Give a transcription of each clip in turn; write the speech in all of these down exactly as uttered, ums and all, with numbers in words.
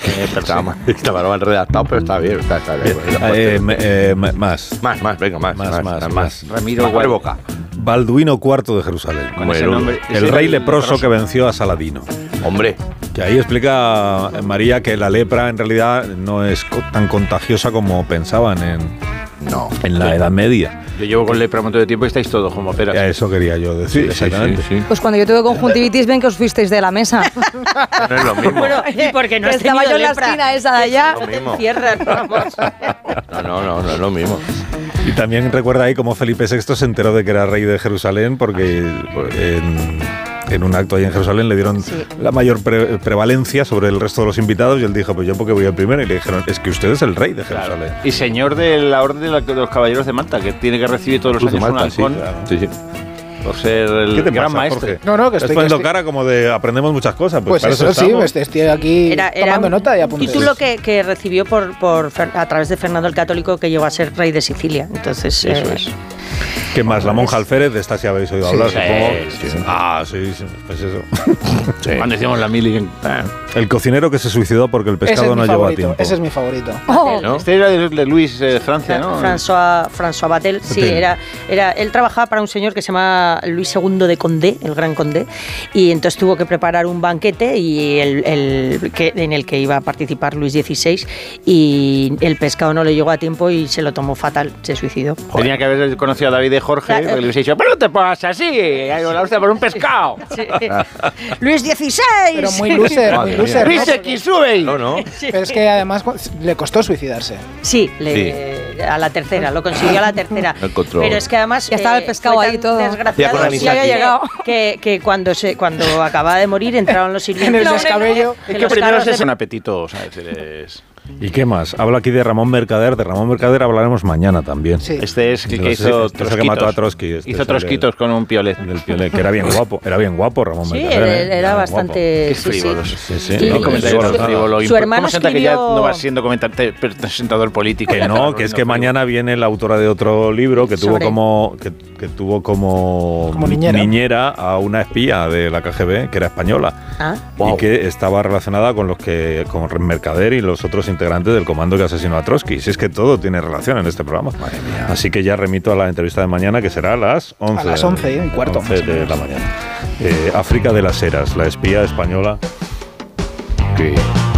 Eh, estaba, mal, estaba mal redactado, pero está bien. Está, está bien. Eh, eh, más. Más, más, venga, más. Más, más, más. más. Ramiro Boca. Balduino cuarto de Jerusalén. Bueno, nombre, el rey el leproso que venció a Saladino. Hombre. Que ahí explica María que la lepra en realidad no es tan contagiosa como pensaban en, no, en la sí. Edad Media. Yo llevo con lepra un montón de tiempo y estáis todos como peras. Eso quería yo decir, sí, exactamente. Sí, sí, sí. Pues cuando yo tuve conjuntivitis, ven que os fuisteis de la mesa. No es lo mismo. Bueno, ¿Y por qué no has estaba tenido yo en la lepra? esquina esa de allá. No es lo mismo. Cierran, vamos. No, no, no, no es lo mismo. Y también recuerda ahí cómo Felipe sexto se enteró de que era rey de Jerusalén porque en, en un acto ahí en Jerusalén le dieron sí. la mayor pre, prevalencia sobre el resto de los invitados y él dijo, pues yo porque voy al primero, y le dijeron, es que usted es el rey de Jerusalén. Claro. Y señor de la Orden de, la, de los Caballeros de Malta, que tiene que recibir todos los años Malta, un halcón. Sí, claro. sí, sí. Por ser el ¿Qué te gran pasa, maestro. Jorge? No, no, que Estás estoy... poniendo que cara como de aprendemos muchas cosas. Pues, pues eso, eso sí, pues estoy aquí era, era tomando un nota y apuntando. título que, que recibió por, por a través de Fernando el Católico, que llegó a ser rey de Sicilia. Entonces, eso eh, es. ¿Qué más? La monja Alférez, de esta sí habéis oído sí, hablar, sí, supongo. Sí, sí. Ah, sí, sí, pues eso. Sí. Cuando decíamos la mili. El cocinero que se suicidó porque el pescado no llegó a tiempo. Ese es mi favorito. Oh. ¿No? Este era de, de Luis eh, Francia, ¿no? François, François Batel, sí, era, era, él trabajaba para un señor que se llama Luis segundo de Condé, el gran Condé, y entonces tuvo que preparar un banquete y el, el, que, en el que iba a participar Luis dieciséis, y el pescado no le llegó a tiempo y se lo tomó fatal, se suicidó. Joder. Tenía que haber conocido a David de Jorge, Claro. porque le hubiese dicho, pero no te pongas así, hay una hostia por un pescado. Sí. Luis dieciséis. Pero muy loser, muy loser. Luis ¿no? X, sube. No, no. Pero es que además le costó suicidarse. Sí, le, a la tercera, lo consiguió a la tercera. Encontró. Pero es que además Ya estaba el eh, pescado fue ahí tan todo. desgraciado Ya con que, había llegado. que, que cuando se cuando acababa de morir entraron los sirvientes. En el No, descabello. que Es que los primero carros es de- un apetito, ¿sabes? Es... ¿Y qué más? Habla aquí de Ramón Mercader. De Ramón Mercader hablaremos mañana también. Sí. Este es el que Entonces, hizo este es el que mató a trosquitos. Trotsky. Este Hizo es el trosquitos del- con un piolet. Del Piolet, que era bien guapo. Era bien guapo Ramón Sí, Mercader. era, ¿eh? era bien bastante. Qué sí, sí. frívolos. Sí, sí. Y- No, y comentario su- frívolo. su hermano ¿Cómo se nota que ya escribió- no vas siendo comentante, presentador político? Que no, que es que mañana viene la autora de otro libro que tuvo Sobre- como que, que tuvo como, Como niñera. a una espía de la K G B que era española Ah, y que estaba relacionada con los que con Mercader y los otros integrantes del comando que asesinó a Trotsky. Si es que todo tiene relación en este programa. Madre mía. Así que ya remito a la entrevista de mañana, que será a las once. A las once y cuarto, once más o de menos. la mañana. Eh, África de las Heras, la espía española que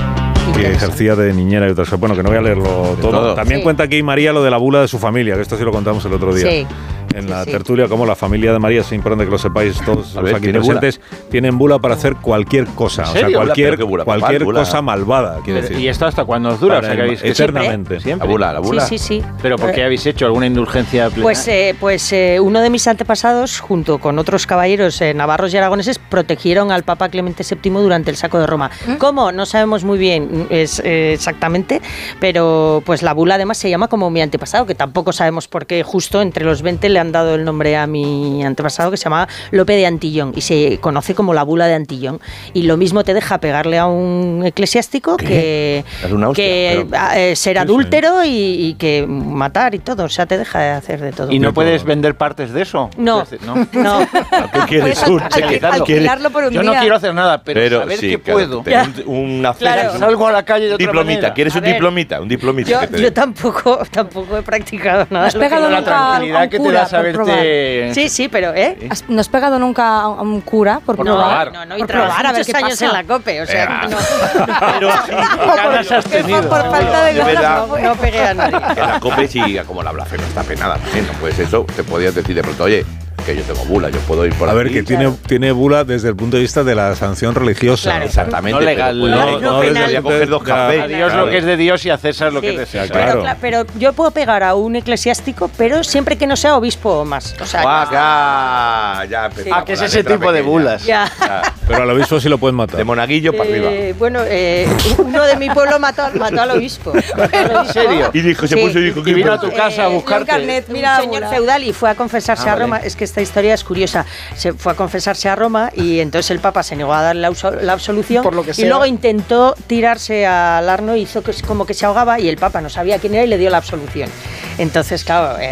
que ejercía de niñera y otras cosas. Bueno, que no voy a leerlo todo. todo. También Sí. cuenta aquí María lo de la bula de su familia, que esto sí lo contamos el otro día. Sí. En Sí, la sí. tertulia, como la familia de María, es importante que lo sepáis todos A los ver, aquí ¿tiene bula? presentes, tienen bula para hacer cualquier cosa. O sea, serio? cualquier, Pero qué bula, papá, cualquier bula. cosa malvada, quiero decir. ¿Y esto hasta cuándo os dura? Para O sea, que el- habéis, que eternamente. siempre. La bula, la bula. sí, sí, sí. ¿Pero por qué habéis hecho alguna indulgencia plena? Pues, eh, pues eh, uno de mis antepasados, junto con otros caballeros eh, navarros y aragoneses, protegieron al Papa Clemente séptimo durante el saco de Roma. ¿Cómo? No sabemos muy bien es, eh, exactamente, pero pues la bula además se llama como mi antepasado, que tampoco sabemos por qué justo entre los veinte le han dado el nombre a mi antepasado, que se llama Lope de Antillón, y se conoce como la bula de Antillón. Y lo mismo te deja pegarle a un eclesiástico que, Es una hostia, que pero- eh, ser Sí, adúltero y, y que matar y todo. O sea, te deja hacer de todo. ¿Y no Yo puedes puedo. vender partes de eso? No. Es decir, no. No. ¿Qué quieres? Puedes Un al- cheque. al- alquilarlo por un Yo día. no quiero hacer nada, pero, Pero saber sí, que claro, puedo. tener un- una Claro. cena, Salgo a la calle de un otra diplomita. manera. ¿Quieres A un ver, diplomita? Un diplomita. Yo, que te yo den. tampoco, tampoco he practicado nada. ¿Has de lo que pegado yo- La nunca a un tranquilidad que te cura da por saberte... Sí, sí, pero ¿eh? ¿Has- ¿No has pegado nunca a un cura por, Por probar? probar. No, no, y Por trabajar probar, a ver muchos qué años pasa. en la COPE, o sea, Venga. no, Pero sí, ganas has Que fue tenido. por falta de De ganas, verdad. no fue. no pegué a nadie. que la COPE sí, como la blasfemia está penada también, no puedes eso, te podías decir de pronto, oye, que yo tengo bula, yo puedo ir por A ver, aquí. que tiene, tiene bula desde el punto de vista de la sanción religiosa. Claro. Exactamente. No legal, pero no, puedo- no no, penal. voy a coger dos De la- cafés. A Dios Claro. lo que es de Dios y a César lo que Sí, es de César. claro. Pero, cla- pero yo puedo pegar a un eclesiástico, pero siempre que no sea obispo o más. O sea, Ah, ya, ya empezamos Ah, que es la ese letra tipo de pequeña. bulas. ya. Ya. Pero al obispo sí lo pueden matar. De monaguillo para arriba. Eh, bueno, eh, uno de mi pueblo mató, mató al obispo. Mató al ¿En obispo. serio? Y dijo, se Sí. puso y dijo, Y ¿qué vino a pasa? tu casa a Eh, Un buscarte. carnet, Un mira, señor bula. feudal y fue a confesarse Ah, a Roma. vale. Es que esta historia es curiosa. Se fue a confesarse a Roma y entonces el Papa se negó a darle la, abso- la absolución. Por lo que y sea. luego intentó tirarse al Arno, hizo que, como que se ahogaba y el Papa no sabía quién era y le dio la absolución. Entonces, claro,